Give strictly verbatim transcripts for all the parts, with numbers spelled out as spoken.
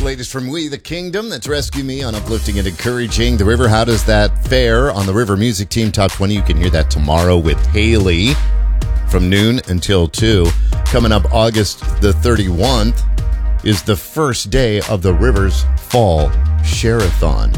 latest from We the Kingdom. That's Rescue Me on Uplifting and Encouraging the River. How does that fare on the River Music Team Top twenty? You can hear that tomorrow with Haley from noon until two. Coming up August the thirty-first is the first day of the River's Fall Share-a-thon.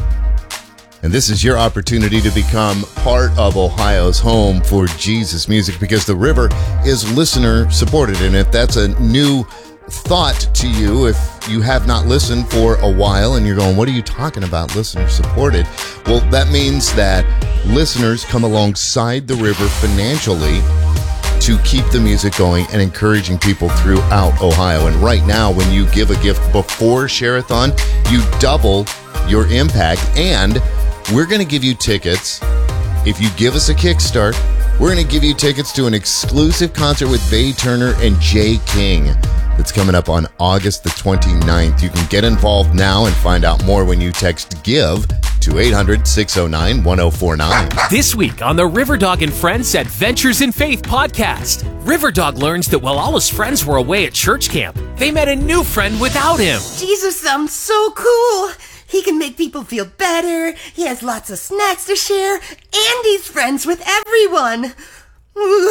And this is your opportunity to become part of Ohio's home for Jesus music, because the River is listener supported. And if that's a new thought to you, if you have not listened for a while and you're going, what are you talking about, listener supported? Well, that means that listeners come alongside the River financially to keep the music going and encouraging people throughout Ohio. And right now, when you give a gift before Share-a-thon, you double your impact. And we're going to give you tickets. If you give us a Kickstart, we're going to give you tickets to an exclusive concert with Bae Turner and Jay King. That's coming up on August the twenty-ninth. You can get involved now and find out more when you text GIVE to eight hundred, six oh nine, one oh four nine. This week on the Riverdog and Friends Adventures in Faith podcast, Riverdog learns that while all his friends were away at church camp, they met a new friend without him. Jesus sounds so cool. He can make people feel better, he has lots of snacks to share, and he's friends with everyone. Ooh,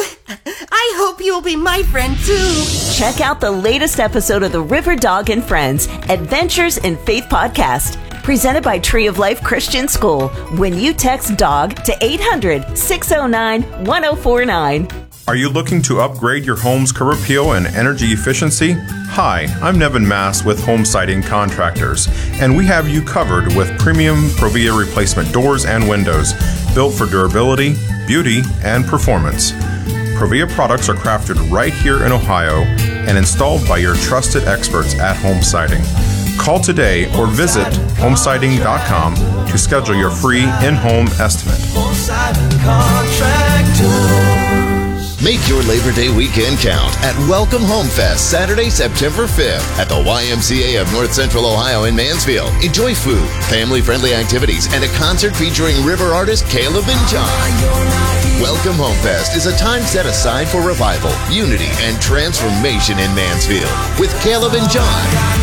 I hope you'll be my friend too. Check out the latest episode of the Riverdog and Friends Adventures in Faith podcast, presented by Tree of Life Christian School, when you text DOG to eight hundred, six oh nine, one oh four nine. Are you looking to upgrade your home's curb appeal and energy efficiency? Hi, I'm Nevin Mass with Home Siding Contractors, and we have you covered with premium Provia replacement doors and windows, built for durability, beauty, and performance. Provia products are crafted right here in Ohio and installed by your trusted experts at Home Siding. Call today or visit home siding dot com to schedule your free in-home estimate. Make your Labor Day weekend count at Welcome Home Fest, Saturday, September fifth at the Y M C A of North Central Ohio in Mansfield. Enjoy food, family-friendly activities, and a concert featuring River artist Caleb and John. Welcome Home Fest is a time set aside for revival, unity, and transformation in Mansfield with Caleb and John.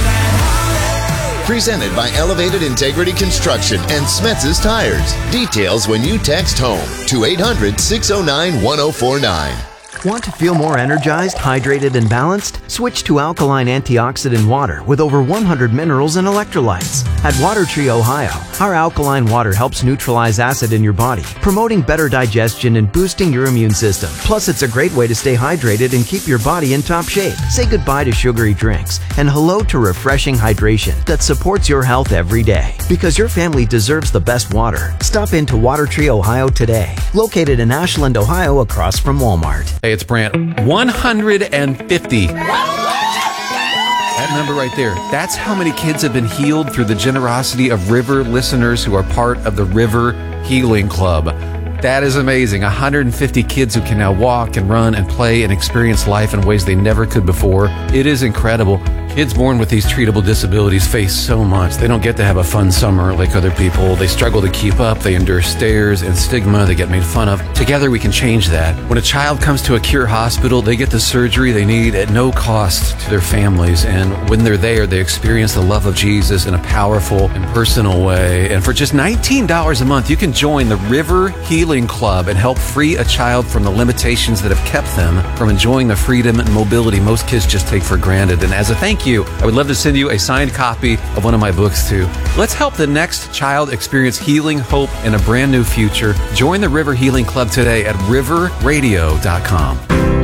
Presented by Elevated Integrity Construction and Smetz's Tires. Details when you text HOME to eight hundred, six oh nine, one oh four nine. Want to feel more energized, hydrated, and balanced? Switch to alkaline antioxidant water with over one hundred minerals and electrolytes. At Water Tree, Ohio, our alkaline water helps neutralize acid in your body, promoting better digestion and boosting your immune system. Plus, it's a great way to stay hydrated and keep your body in top shape. Say goodbye to sugary drinks and hello to refreshing hydration that supports your health every day. Because your family deserves the best water. Stop into Water Tree, Ohio today. Located in Ashland, Ohio, across from Walmart. Hey, it's Brant. one hundred fifty. That number right there, that's how many kids have been healed through the generosity of River listeners who are part of the River Healing Club. That is amazing. one hundred fifty kids who can now walk and run and play and experience life in ways they never could before. It is incredible. Kids born with these treatable disabilities face so much. They don't get to have a fun summer like other people. They struggle to keep up. They endure stares and stigma. They get made fun of. Together we can change that. When a child comes to a Cure hospital, they get the surgery they need at no cost to their families. And when they're there, they experience the love of Jesus in a powerful and personal way. And for just nineteen dollars a month, you can join the River Healing Club and help free a child from the limitations that have kept them from enjoying the freedom and mobility most kids just take for granted. And as a thank you, I would love to send you a signed copy of one of my books too. Let's help the next child experience healing, hope, and a brand new future. Join the River Healing Club today at river radio dot com.